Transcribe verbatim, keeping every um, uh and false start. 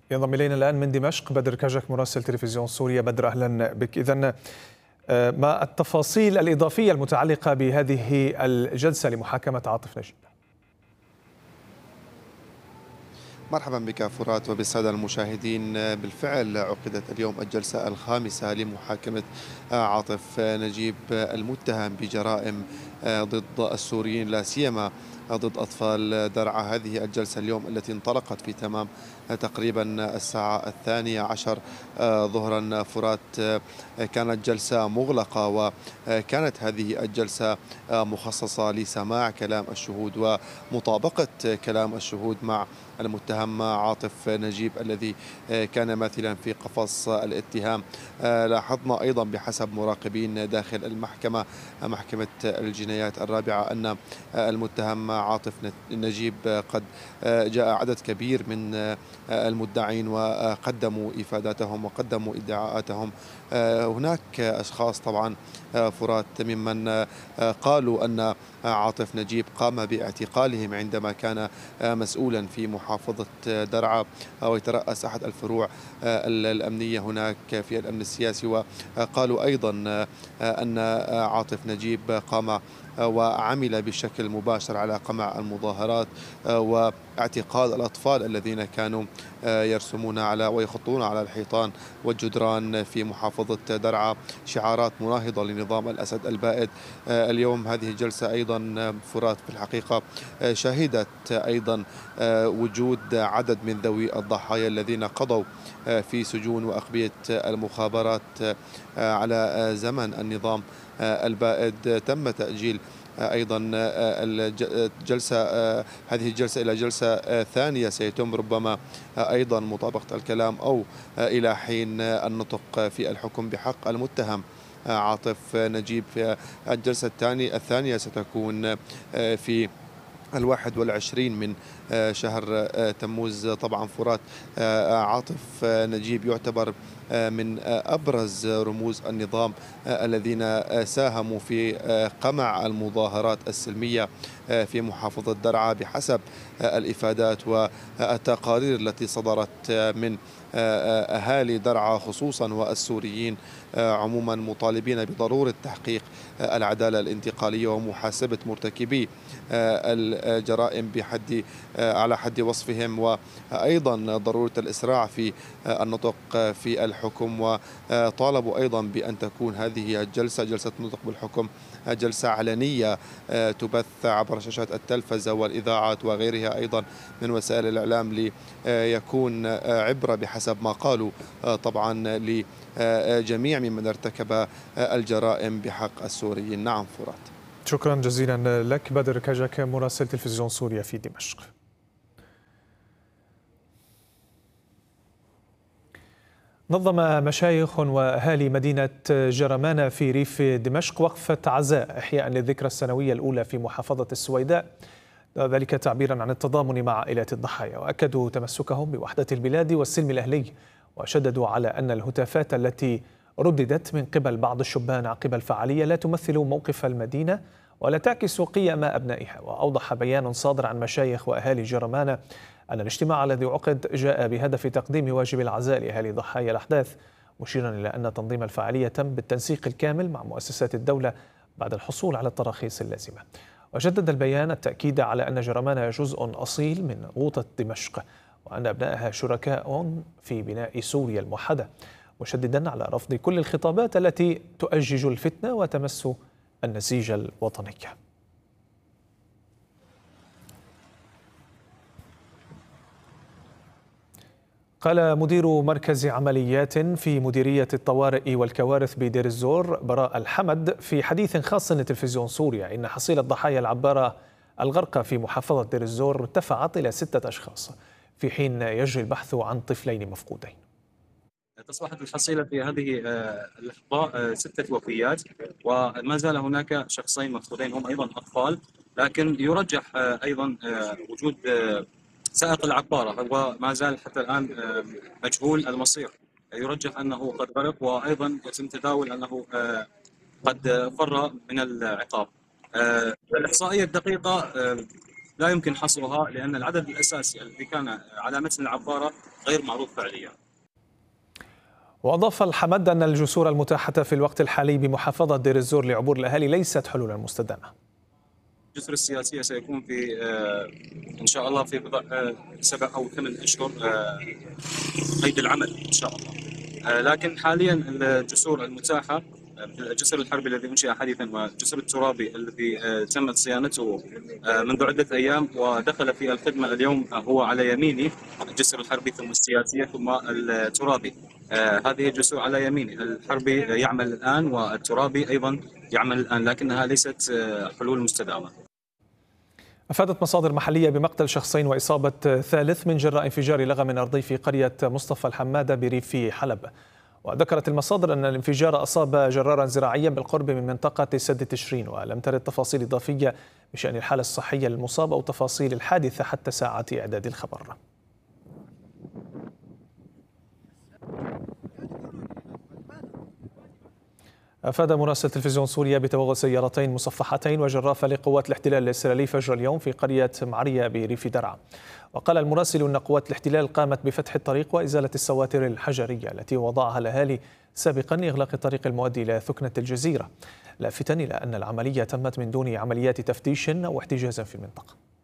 ينضم إلينا الآن من دمشق بدر كاجك مراسل تلفزيون سوريا. بدر، أهلا بك. إذن ما التفاصيل الإضافية المتعلقة بهذه الجلسة لمحاكمة عاطف نجيب؟ مرحبا بك فرات وبالسادة المشاهدين. بالفعل عقدت اليوم الجلسة الخامسة لمحاكمة عاطف نجيب المتهم بجرائم ضد السوريين، لا سيما ضد أطفال درعا. هذه الجلسة اليوم التي انطلقت في تمام تقريبا الساعة الثانية عشر ظهرا فرات كانت جلسة مغلقة، وكانت هذه الجلسة مخصصة لسماع كلام الشهود ومطابقة كلام الشهود مع المتهم عاطف نجيب الذي كان ماثلا في قفص الاتهام. لاحظنا أيضا بحسب مراقبين داخل المحكمة محكمة الجنايات الرابعة أن المتهم عاطف نجيب قد جاء عدد كبير من المدعين وقدموا إفاداتهم وقدموا ادعاءاتهم. هناك أشخاص طبعا فرات ممن قالوا أن عاطف نجيب قام باعتقالهم عندما كان مسؤولا في محافظة درعا ويترأس أحد الفروع الأمنية هناك في الأمن السياسي. وقالوا أيضا أن عاطف نجيب قام وعمل بشكل مباشر على قمع المظاهرات واعتقال الأطفال الذين كانوا يرسمون على ويخطون على الحيطان والجدران في محافظة درعا شعارات مناهضة لنظام الأسد البائد. اليوم هذه الجلسة أيضا فرات في الحقيقة شهدت أيضا وجود عدد من ذوي الضحايا الذين قضوا في سجون وأقبية المخابرات على زمن النظام البائد. تم تأجيل أيضا الجلسة هذه الجلسة إلى جلسة ثانية سيتم ربما أيضا مطابقة الكلام أو إلى حين النطق في الحكم بحق المتهم عاطف نجيب. في الجلسة الثانية الثانية ستكون في الواحد والعشرين من شهر تموز. طبعا فرات عاطف نجيب يعتبر من أبرز رموز النظام الذين ساهموا في قمع المظاهرات السلمية في محافظة درعا بحسب الإفادات والتقارير التي صدرت من أهالي درعا خصوصا والسوريين عموما، مطالبين بضرورة تحقيق العدالة الانتقالية ومحاسبة مرتكبي الجرائم بحد على حد وصفهم، وأيضا ضرورة الإسراع في النطق في الحكم. وطالبوا أيضا بأن تكون هذه الجلسة جلسة النطق بالحكم جلسة علنية تبث عبر شاشات التلفزة والإذاعات وغيرها أيضا من وسائل الإعلام ليكون عبرة بحسب ما قالوا طبعا لجميع ممن ارتكب الجرائم بحق السوريين. نعم فرات. شكرا جزيلا لك بدر كاجك مراسل تلفزيون سوريا في دمشق. نظم مشايخ وأهالي مدينة جرمانة في ريف دمشق وقفة عزاء إحياء للذكرى السنوية الأولى في محافظة السويداء، ذلك تعبيرا عن التضامن مع عائلات الضحايا، وأكدوا تمسكهم بوحدة البلاد والسلم الأهلي، وشددوا على أن الهتافات التي رددت من قبل بعض الشبان عقب الفعالية لا تمثل موقف المدينة ولا تعكس قيم أبنائها. وأوضح بيان صادر عن مشايخ وأهالي جرمانة أن الاجتماع الذي عقد جاء بهدف تقديم واجب العزاء لأهالي ضحايا الأحداث، مشيرا إلى أن تنظيم الفعالية تم بالتنسيق الكامل مع مؤسسات الدولة بعد الحصول على التراخيص اللازمة. وجدد البيان التأكيد على أن جرمانة جزء أصيل من غوطة دمشق، وأن أبنائها شركاء في بناء سوريا الموحدة، مشددا على رفض كل الخطابات التي تؤجج الفتنة وتمس النسيج الوطني. قال مدير مركز عمليات في مديرية الطوارئ والكوارث بدير الزور براء الحمد في حديث خاص لتلفزيون سوريا إن حصيلة ضحايا العبارة الغرقى في محافظة دير الزور ارتفعت إلى ستة أشخاص، في حين يجري البحث عن طفلين مفقودين. تصبحت الحصيلة في هذه اللحظة ستة وفيات، وما زال هناك شخصين مفقودين هم أيضا أطفال، لكن يرجح أيضا وجود سائق العبارة هو ما زال حتى الآن مجهول المصير، يرجح أنه قد غرق، وأيضا يتم تداول أنه قد فر من العقاب. الإحصائية الدقيقة لا يمكن حصرها لأن العدد الأساسي الذي كان على متن العبارة غير معروف فعليا. وأضاف الحمد أن الجسور المتاحة في الوقت الحالي بمحافظة دير الزور لعبور الأهالي ليست حلولا مستدامة. الجسر السياسية سيكون في إن شاء الله في بضع سبع أو ثمان أشهر قيد العمل إن شاء الله، لكن حاليا الجسور المتاحة الجسر الحربي الذي أنشئ حديثا والجسر الترابي الذي تمت صيانته منذ عدة أيام ودخل في الخدمة اليوم هو على يميني، الجسر الحربي ثم السياسية ثم الترابي. هذه الجسور على يميني، الحربي يعمل الآن والترابي أيضا يعمل الآن، لكنها ليست حلول مستدامة. أفادت مصادر محلية بمقتل شخصين وإصابة ثالث من جراء انفجار لغم أرضي في قرية مصطفى الحمادة بريف حلب. وذكرت المصادر أن الانفجار أصاب جرارا زراعيا بالقرب من منطقة سد تشرين، ولم ترد تفاصيل إضافية بشأن الحالة الصحية للمصاب أو تفاصيل الحادثة حتى ساعة إعداد الخبر. أفاد مراسل تلفزيون سوريا بتوغل سيارتين مصفحتين وجرافة لقوات الاحتلال الإسرائيلي فجر اليوم في قرية معرية بريف درعا. وقال المراسل أن قوات الاحتلال قامت بفتح الطريق وإزالة السواتر الحجرية التي وضعها الأهالي سابقا لإغلاق الطريق المؤدي إلى ثكنة الجزيرة، لافتا إلى أن العملية تمت من دون عمليات تفتيش أو احتجاز في المنطقة.